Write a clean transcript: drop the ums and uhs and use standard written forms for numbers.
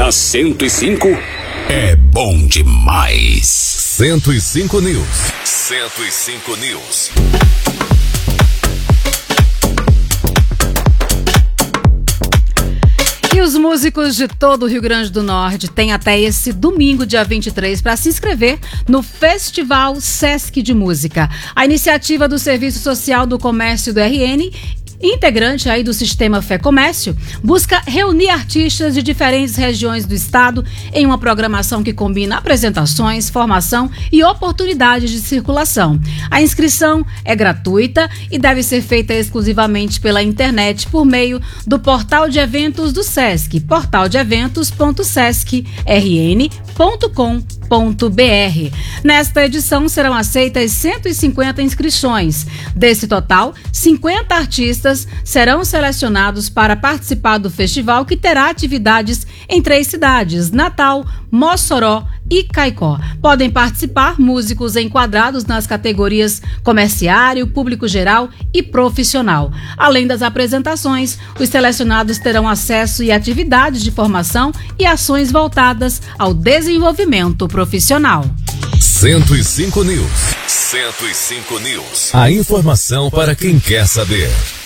Na 105 é bom demais. 105 News. 105 News. E os músicos de todo o Rio Grande do Norte têm até esse domingo, dia 23, para se inscrever no Festival Sesc de Música. A iniciativa do Serviço Social do Comércio do RN, integrante aí do Sistema Fé Comércio, busca reunir artistas de diferentes regiões do estado em uma programação que combina apresentações, formação e oportunidades de circulação. A inscrição é gratuita e deve ser feita exclusivamente pela internet por meio do portal de eventos do Sesc, portaldeeventos.sescrn.com.br. Nesta edição serão aceitas 150 inscrições. Desse total, 50 artistas serão selecionados para participar do festival, que terá atividades em 3 cidades: Natal, Mossoró e Caicó. Podem participar músicos enquadrados nas categorias comerciário, público geral e profissional. Além das apresentações, os selecionados terão acesso a atividades de formação e ações voltadas ao desenvolvimento profissional. 105 News. 105 News. A informação para quem quer saber.